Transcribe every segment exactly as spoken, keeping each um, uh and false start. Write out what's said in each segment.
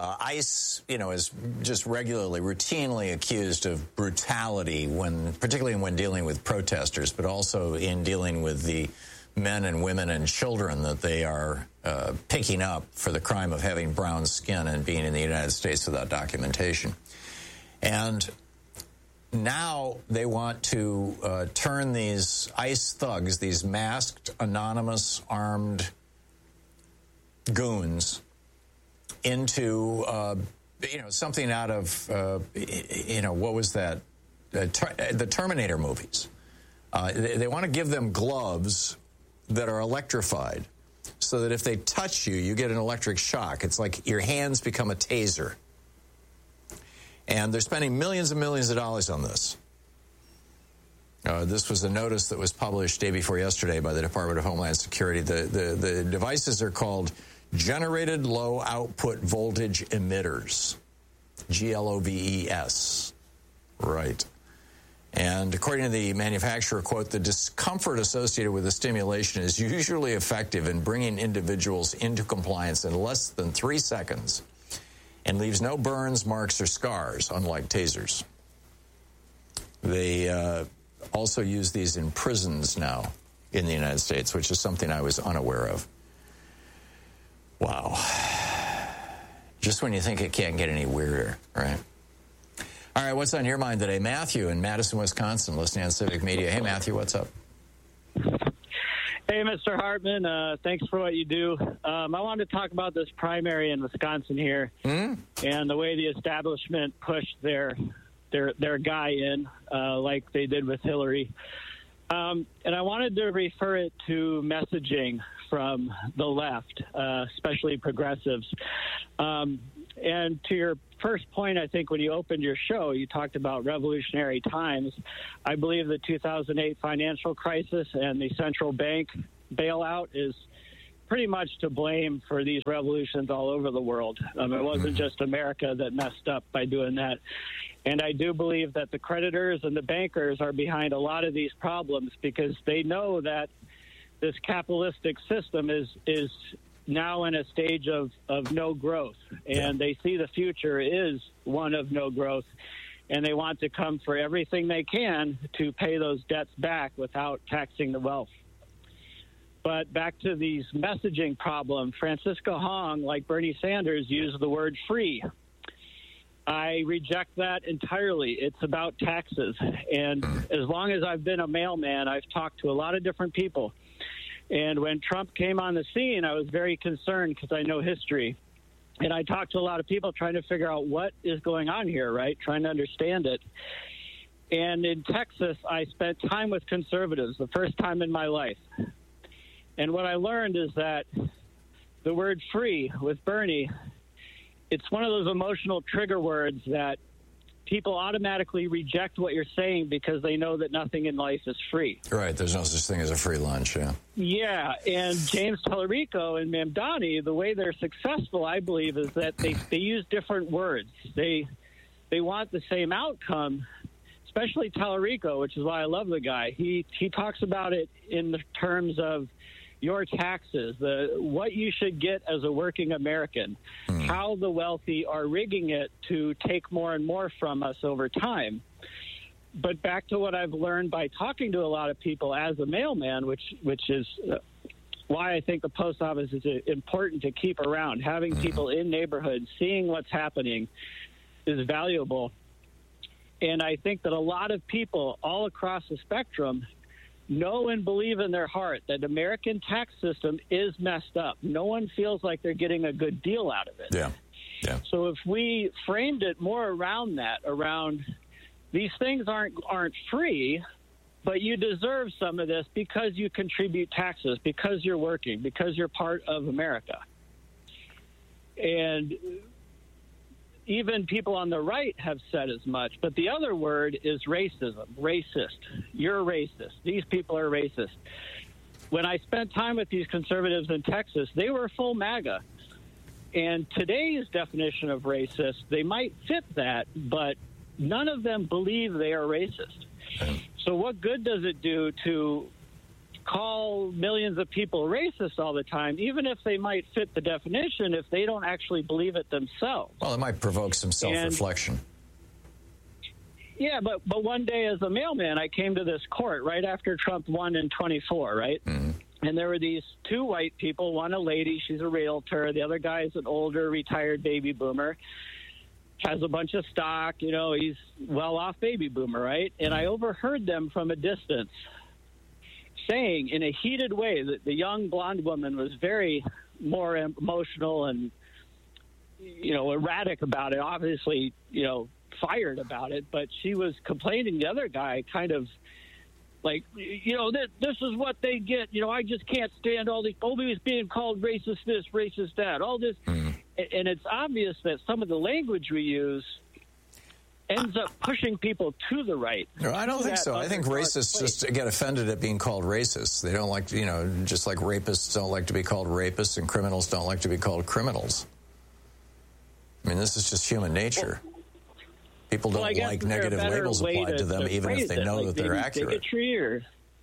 Uh, ICE, you know, is just regularly, routinely accused of brutality when, particularly when dealing with protesters, but also in dealing with the men and women and children that they are uh, picking up for the crime of having brown skin and being in the United States without documentation. And now they want to uh, turn these ICE thugs, these masked, anonymous, armed goons, into, uh, you know, something out of, uh, you know, what was that? Uh, ter- the Terminator movies. Uh, they, they want to give them gloves that are electrified so that if they touch you, you get an electric shock. It's like your hands become a taser. And they're spending millions and millions of dollars on this. Uh, this was a notice that was published day before yesterday by the Department of Homeland Security. The, the, the devices are called Generated Low Output Voltage Emitters, G L O V E S. Right. And according to the manufacturer, quote, the discomfort associated with the stimulation is usually effective in bringing individuals into compliance in less than three seconds and leaves no burns, marks, or scars, unlike tasers. They uh, also use these in prisons now in the United States, which is something I was unaware of. Wow. Just when you think it can't get any weirder, right? All right, what's on your mind today? Matthew in Madison, Wisconsin, listening on Civic Media. Hey, Matthew, what's up? Hey, Mister Hartman, uh, thanks for what you do. Um, I wanted to talk about this primary in Wisconsin here mm? and the way the establishment pushed their their their guy in, uh, like they did with Hillary. Um, and I wanted to refer it to messaging from the left, uh, especially progressives. Um, and to your first point, I think when you opened your show, you talked about revolutionary times. I believe the two thousand eight financial crisis and the central bank bailout is pretty much to blame for these revolutions all over the world. Um, it wasn't just America that messed up by doing that. And I do believe that the creditors and the bankers are behind a lot of these problems because they know that this capitalistic system is is now in a stage of, of no growth, and they see the future is one of no growth, and they want to come for everything they can to pay those debts back without taxing the wealth. But back to these messaging problem, Francisca Hong, like Bernie Sanders, used the word free. I reject that entirely. It's about taxes, and as long as I've been a mailman, I've talked to a lot of different people. And when Trump came on the scene, I was very concerned because I know history. And I talked to a lot of people trying to figure out what is going on here, right? Trying to understand it. And in Texas, I spent time with conservatives, the first time in my life. And what I learned is that the word free with Bernie, it's one of those emotional trigger words that people automatically reject what you're saying because they know that nothing in life is free. Right. There's no such thing as a free lunch, yeah. Yeah, and James Tallarico and Mamdani, the way they're successful, I believe, is that they, they use different words. They they want the same outcome, especially Tallarico, which is why I love the guy. He he talks about it in the terms of your taxes, the what you should get as a working American, mm. how the wealthy are rigging it to take more and more from us over time. But back to what I've learned by talking to a lot of people as a mailman, which which is uh, why I think the post office is uh, important to keep around. Having people in neighborhoods, seeing what's happening is valuable. And I think that a lot of people all across the spectrum know and believe in their heart that the American tax system is messed up. No one feels like they're getting a good deal out of it. Yeah. Yeah. So if we framed it more around that, around these things aren't aren't free, but you deserve some of this because you contribute taxes, because you're working, because you're part of America. And even people on the right have said as much. But the other word is racism, racist. You're a racist. These people are racist. When I spent time with these conservatives in Texas, they were full MAGA. And today's definition of racist, they might fit that, but none of them believe they are racist. So what good does it do to call millions of people racist all the time, even if they might fit the definition, if they don't actually believe it themselves. Well, it might provoke some self-reflection. And, yeah, but but one day as a mailman, I came to this court right after Trump won in twenty-four, right? Mm-hmm. And there were these two white people, one a lady, she's a realtor, the other guy is an older, retired baby boomer, has a bunch of stock, you know, he's well-off baby boomer, right? And I overheard them from a distance saying in a heated way that the young blonde woman was very more emotional and, you know, erratic about it, obviously, you know, fired about it, but she was complaining the other guy kind of like, you know, this, this is what they get. You know, I just can't stand all these, oh, he's being called racist this, racist that, all this. Mm-hmm. And it's obvious that some of the language we use ends up pushing people to the right. No, I don't think so. I think racists place. just get offended at being called racist. They don't like, you know, just like rapists don't like to be called rapists and criminals don't like to be called criminals. I mean, this is just human nature. Well, People don't well, like negative labels applied to, to them, to even if they know like that they're accurate. Or...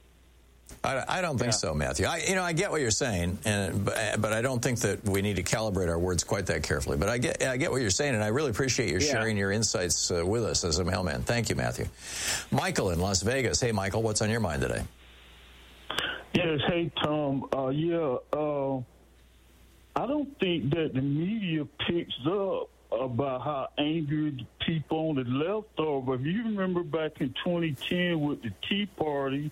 I, I don't think yeah. so, Matthew. I, you know, I get what you're saying, and but, but I don't think that we need to calibrate our words quite that carefully. But I get, I get what you're saying, and I really appreciate you yeah. sharing your insights uh, with us as a mailman. Thank you, Matthew. Michael in Las Vegas. Hey, Michael, what's on your mind today? Yes, hey, Tom. Uh, yeah, uh, I don't think that the media picks up about how angry the people on the left are. But if you remember back in twenty ten with the Tea Party,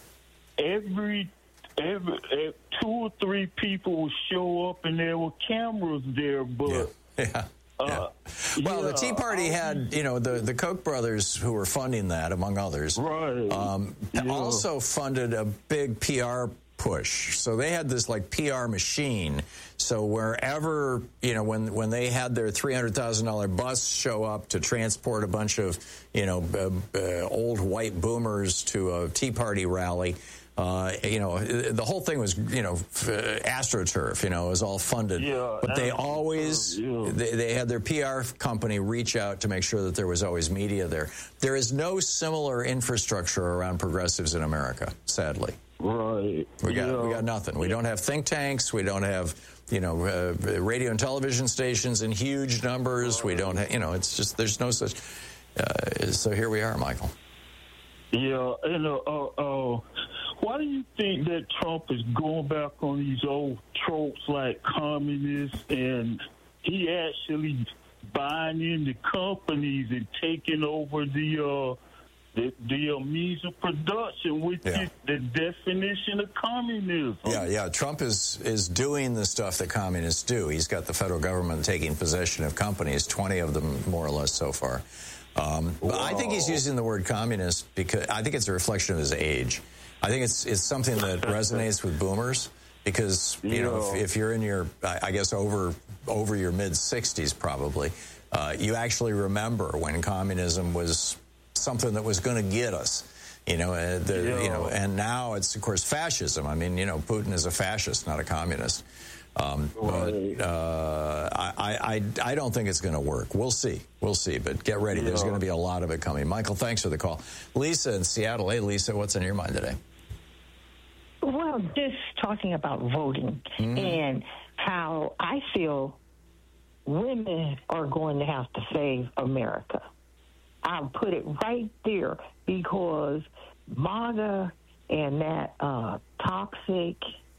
every, every, every two or three people would show up and there were cameras there. But yeah. yeah. Uh, yeah. Well, yeah, the Tea Party had, you know, the, the Koch brothers who were funding that, among others, right. um, yeah. also funded a big P R push. So they had this like P R machine. So wherever, you know, when when they had their three hundred thousand dollars bus show up to transport a bunch of, you know, uh, uh, old white boomers to a Tea Party rally, uh, you know, the whole thing was, you know, AstroTurf, you know, it was all funded. Yeah, but they always, yeah. they, they had their P R company reach out to make sure that there was always media there. There is no similar infrastructure around progressives in America, sadly. Right. We got yeah. we got nothing. We don't have think tanks. We don't have, you know, uh, radio and television stations in huge numbers. Right. We don't have, you know, it's just, there's no such. Uh, so here we are, Michael. Yeah, and uh, uh, uh, why do you think that Trump is going back on these old tropes like communists, and he actually buying into companies and taking over the uh, the, the uh, means of production, which yeah. is the definition of communism? Yeah, yeah. Trump is is doing the stuff that communists do. He's got the federal government taking possession of companies, twenty of them more or less so far. Um, but I think he's using the word communist because I think it's a reflection of his age. I think it's it's something that resonates with boomers because, you yeah. know, if, if you're in your, I guess, over over your mid-sixties probably, uh, you actually remember when communism was something that was going to get us. You know, uh, the, yeah. you know, and now it's, of course, fascism. I mean, you know, Putin is a fascist, not a communist. Um, right. But uh, I, I, I don't think it's going to work. We'll see. We'll see. But get ready. Yeah. There's going to be a lot of it coming. Michael, thanks for the call. Lisa in Seattle. Hey, Lisa, what's on your mind today? Well, just talking about voting mm-hmm. and how I feel women are going to have to save America. I'll put it right there because MAGA and that uh, toxic,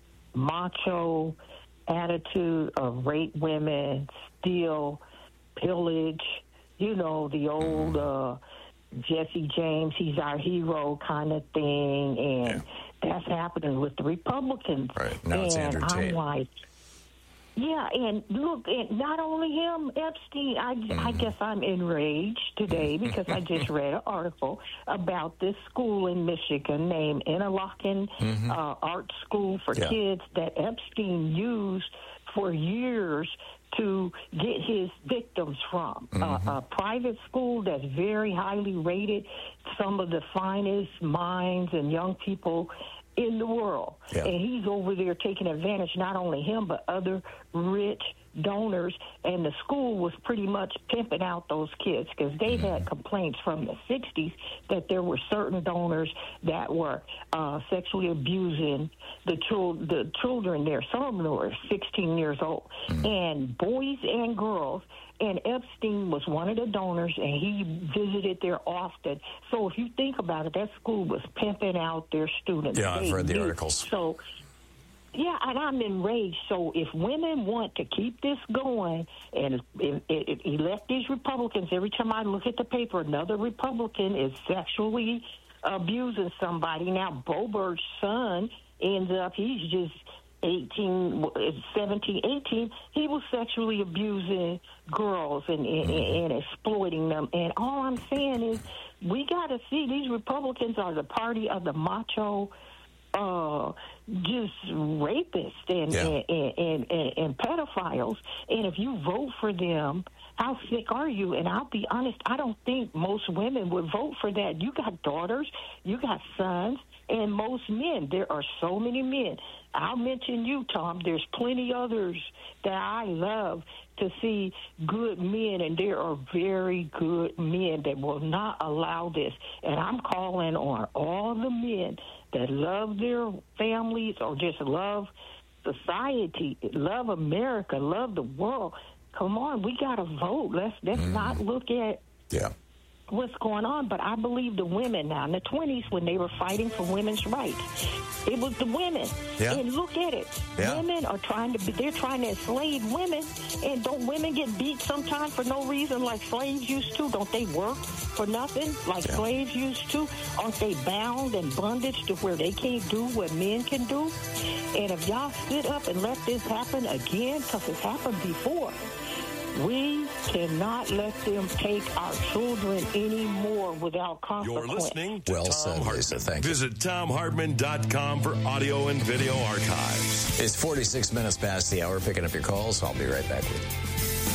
macho attitude of rape women, steal, pillage, you know, the old uh, Jesse James, he's our hero kind of thing, and yeah. that's happening with the Republicans. Right. Now and it's Andrew Tate. I'm like, yeah, and look, and not only him, Epstein, I, mm. I guess I'm enraged today because I just read an article about this school in Michigan named Interlochen mm-hmm. uh, Art School for yeah. Kids that Epstein used for years to get his victims from. Mm-hmm. Uh, a private school that's very highly rated, some of the finest minds and young people in the world. Yeah. And he's over there taking advantage, not only him, but other rich donors, and the school was pretty much pimping out those kids because they had complaints from the sixties that there were certain donors that were uh, sexually abusing the, chil- the children there. Some of them were sixteen years old, mm-hmm. and boys and girls. And Epstein was one of the donors, and he visited there often. So if you think about it, that school was pimping out their students. Yeah, I've they read the did. articles. So, yeah, and I'm enraged. So if women want to keep this going and if, if, if elect these Republicans, every time I look at the paper, another Republican is sexually abusing somebody. Now, Boebert's son ends up, he's just eighteen, seventeen, eighteen, he was sexually abusing girls and, and, and exploiting them. And all I'm saying is we got to see these Republicans are the party of the macho, uh, just rapists and, yeah. and, and, and, and pedophiles. And if you vote for them, how sick are you? And I'll be honest, I don't think most women would vote for that. You got daughters, you got sons, and most men. There are so many men. I'll mention you, Tom. There's plenty others that I love to see good men, and there are very good men that will not allow this. And I'm calling on all the men that love their families or just love society, love America, love the world. Come on, we got to vote. Let's let's mm. not look at yeah. what's going on. But I believe the women now. In the twenties, when they were fighting for women's rights, it was the women. Yeah. And look at it. Yeah. Women are trying to be, they're trying to enslave women. And don't women get beat sometimes for no reason like slaves used to? Don't they work for nothing like yeah. slaves used to? Aren't they bound and bondage to where they can't do what men can do? And if y'all sit up and let this happen again, because it's happened before, we cannot let them take our children anymore without consequence. You're listening to well Tom said, Hartman. Lisa. Thank you. Visit tom hartman dot com for audio and video archives. It's forty-six minutes past the hour. Picking up your calls. I'll be right back with you.